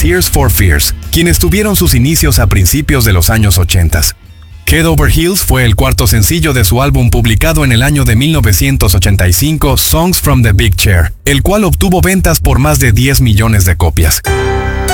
Tears for Fears, quienes tuvieron sus inicios a principios de los años 80. Head Over Heels fue el cuarto sencillo de su álbum publicado en el año de 1985, Songs from the Big Chair, el cual obtuvo ventas por más de 10 millones de copias.